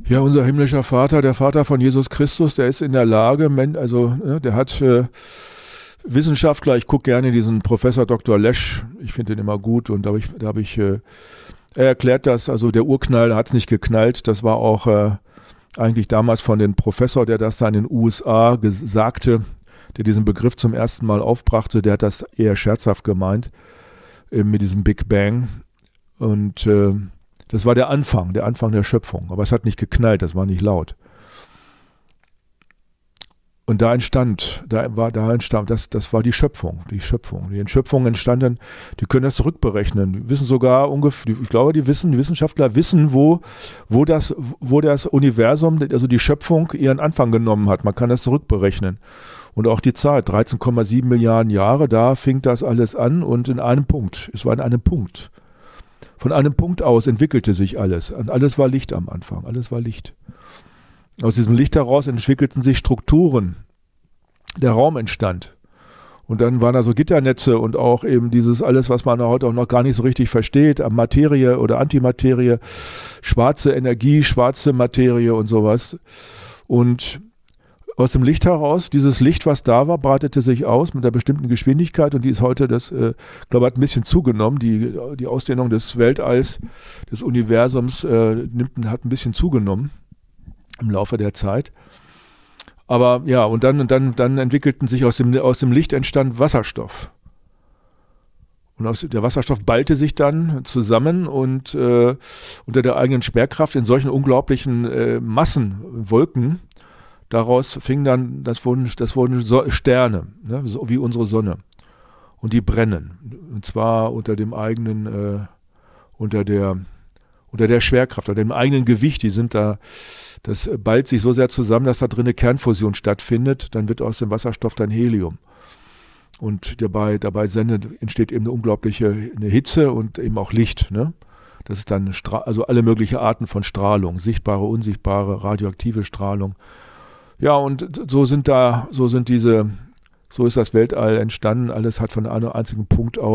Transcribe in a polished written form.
Ja, unser himmlischer Vater, der Vater von Jesus Christus, der ist in der Lage, der hat Wissenschaftler, ich gucke gerne diesen Professor Dr. Lesch, ich finde den immer gut, und er erklärt das, also der Urknall hat es nicht geknallt, das war auch eigentlich damals von dem Professor, der das da in den USA sagte, der diesen Begriff zum ersten Mal aufbrachte, der hat das eher scherzhaft gemeint, mit diesem Big Bang, und das war der Anfang der Schöpfung, aber es hat nicht geknallt, das war nicht laut. Und das war die Schöpfung. Die Schöpfung entstanden, die können das zurückberechnen. Die wissen sogar ungefähr, ich glaube, die Wissenschaftler wissen, wo das Universum, also die Schöpfung, ihren Anfang genommen hat. Man kann das zurückberechnen. Und auch die Zeit, 13,7 Milliarden Jahre, da fing das alles an und es war in einem Punkt. Von einem Punkt aus entwickelte sich alles. Und alles war Licht am Anfang, alles war Licht. Aus diesem Licht heraus entwickelten sich Strukturen. Der Raum entstand. Und dann waren da so Gitternetze und auch eben dieses alles, was man heute auch noch gar nicht so richtig versteht, Materie oder Antimaterie, schwarze Energie, schwarze Materie und sowas. Und aus dem Licht heraus, dieses Licht, was da war, breitete sich aus mit einer bestimmten Geschwindigkeit, und die ist heute, hat ein bisschen zugenommen. Die Ausdehnung des Weltalls, des Universums hat ein bisschen zugenommen im Laufe der Zeit. Aber ja, und dann entwickelten sich aus dem Licht entstand Wasserstoff. Und der Wasserstoff ballte sich dann zusammen und unter der eigenen Schwerkraft in solchen unglaublichen Massenwolken, daraus das wurden Sterne, ne, so wie unsere Sonne. Und die brennen. Und zwar unter der Schwerkraft, unter dem eigenen Gewicht. Das ballt sich so sehr zusammen, dass da drin eine Kernfusion stattfindet. Dann wird aus dem Wasserstoff dann Helium. Und dabei entsteht eben eine unglaubliche Hitze und eben auch Licht. Ne? Das ist dann also alle möglichen Arten von Strahlung, sichtbare, unsichtbare, radioaktive Strahlung. Ja, und so ist das Weltall entstanden. Alles hat von einem einzigen Punkt aus